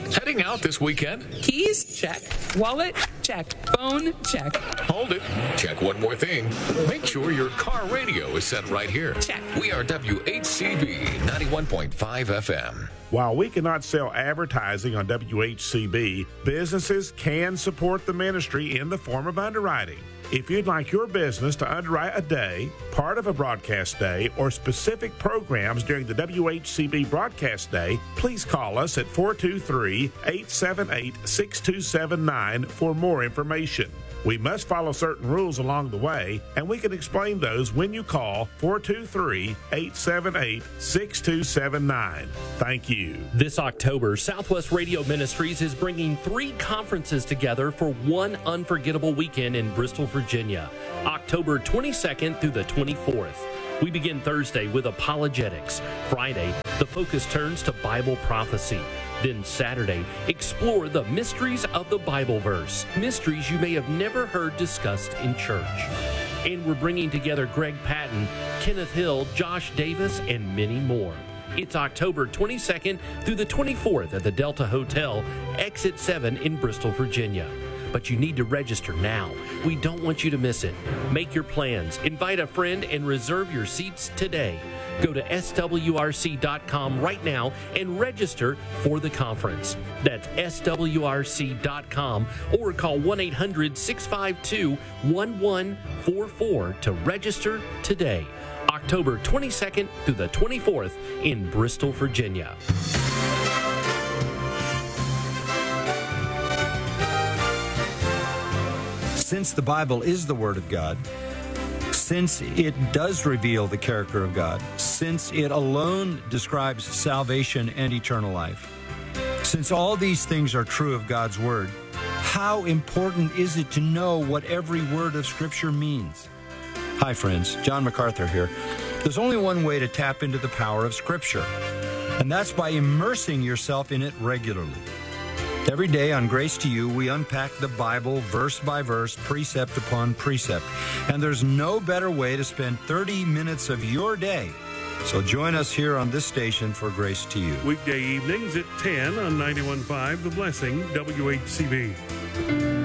Heading out this weekend? Keys? Check. Wallet? Check. Phone? Check. Hold it. Check one more thing. Make sure your car radio is set right here. Check. We are WHCB 91.5 FM. While we cannot sell advertising on WHCB, businesses can support the ministry in the form of underwriting. If you'd like your business to underwrite a day, part of a broadcast day, or specific programs during the WHCB broadcast day, please call us at 423-878-6279 for more information. We must follow certain rules along the way, and we can explain those when you call 423-878-6279. Thank you. This October, Southwest Radio Ministries is bringing 3 conferences together for one unforgettable weekend in Bristol, Virginia, October 22nd through the 24th. We begin Thursday with apologetics. Friday, the focus turns to Bible prophecy. Then Saturday, explore the mysteries of the Bible verse, mysteries you may have never heard discussed in church. And we're bringing together Greg Patton, Kenneth Hill, Josh Davis, and many more. It's October 22nd through the 24th at the Delta Hotel, Exit 7 in Bristol, Virginia. But you need to register now. We don't want you to miss it. Make your plans, invite a friend, and reserve your seats today. Go to swrc.com right now and register for the conference. That's swrc.com or call 1-800-652-1144 to register today. October 22nd through the 24th in Bristol, Virginia. Since the Bible is the Word of God, since it does reveal the character of God, since it alone describes salvation and eternal life, since all these things are true of God's Word, how important is it to know what every word of Scripture means? Hi, friends. John MacArthur here. There's only one way to tap into the power of Scripture, and that's by immersing yourself in it regularly. Every day on Grace to You, we unpack the Bible verse by verse, precept upon precept. And there's no better way to spend 30 minutes of your day. So join us here on this station for Grace to You. Weekday evenings at 10 on 91.5 The Blessing, WHCB.